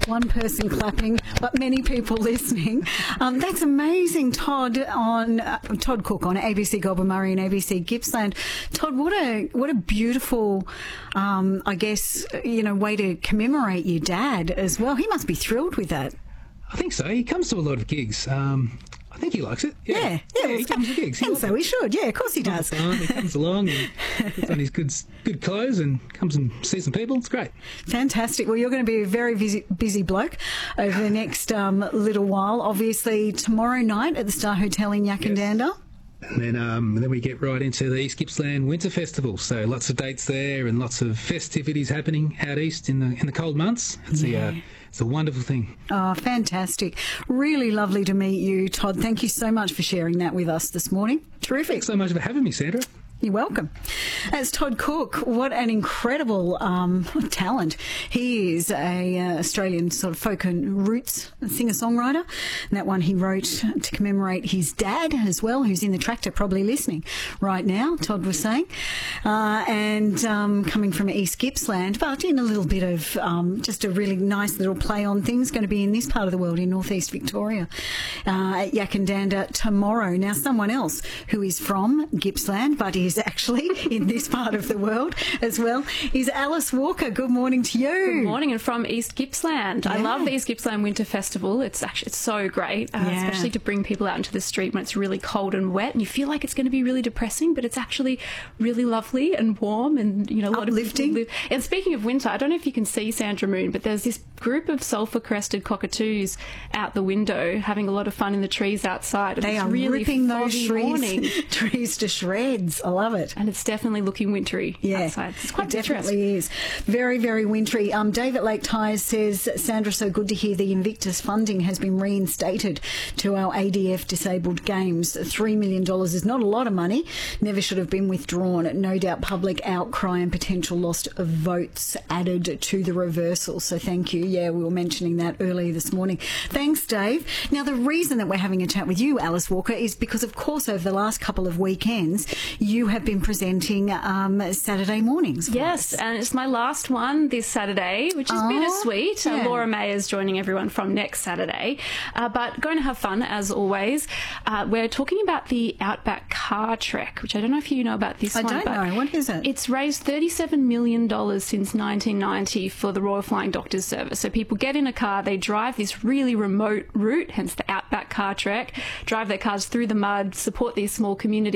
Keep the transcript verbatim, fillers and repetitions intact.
one person clapping, but many people listening. Um, that's amazing, Todd. On uh, Todd Cook on A B C Goulburn-Murray and A B C Gippsland. Todd, what a what a beautiful, um, I guess, you know, way to commemorate your dad as well. He must be thrilled with that. I think so. He comes to a lot of gigs. Um, I think he likes it. Yeah, yeah, yeah, yeah he comes to gigs. He and so he should. Yeah, of course he does. He comes along and puts on his good good clothes and comes and sees some people. It's great. Fantastic. Well, you're going to be a very busy, busy bloke over the next um, little while. Obviously, tomorrow night at the Star Hotel in Yakandanda. Yes. And then, um, then we get right into the East Gippsland Winter Festival. So lots of dates there and lots of festivities happening out east in the in the cold months. It's yeah. a uh, it's a wonderful thing. Oh, fantastic! Really lovely to meet you, Todd. Thank you so much for sharing that with us this morning. Terrific. Thanks so much for having me, Sandra. You're welcome. That's Todd Cook. What an incredible um, talent. He is a uh, Australian sort of folk and roots singer-songwriter. And that one he wrote to commemorate his dad as well, who's in the tractor probably listening right now, Todd was saying. Uh, and um, coming from East Gippsland, but in a little bit of um, just a really nice little play on things, going to be in this part of the world, in northeast Victoria, uh, at Yakandanda tomorrow. Now, someone else who is from Gippsland, but is actually in this part of the world as well, is Alice Walker. Good morning to you. Good morning, and from East Gippsland. Yeah. I love the East Gippsland Winter Festival. It's actually it's so great, uh, yeah. especially to bring people out into the street when it's really cold and wet, and you feel like it's going to be really depressing, but it's actually really lovely and warm, and you know, a lot uplifting. of live. And speaking of winter, I don't know if you can see Sandra Moon, but there's this group of sulphur-crested cockatoos out the window having a lot of fun in the trees outside. They it's are really ripping those trees, trees to shreds. I love it. And it's definitely looking wintry yeah, outside. It's quite it definitely is. Very, very wintry. Um, Dave at Lake Tyres says, Sandra, so good to hear the Invictus funding has been reinstated to our A D F disabled games. three million dollars is not a lot of money. Never should have been withdrawn. No doubt public outcry and potential loss of votes added to the reversal. So thank you. Yeah, we were mentioning that earlier this morning. Thanks, Dave. Now, the reason that we're having a chat with you, Alice Walker, is because, of course, over the last couple of weekends, you have been presenting um, Saturday mornings. Yes, us. and it's my last one this Saturday, which is oh, bittersweet. Yeah. Uh, Laura Mayer's joining everyone from next Saturday, uh, but going to have fun as always. Uh, we're talking about the Outback Car Trek, which I don't know if you know about this I one. don't but know. What is it? It's raised thirty-seven million dollars since nineteen ninety for the Royal Flying Doctors Service. So people get in a car, they drive this really remote route, hence the Outback Car Trek, drive their cars through the mud, support these small communities.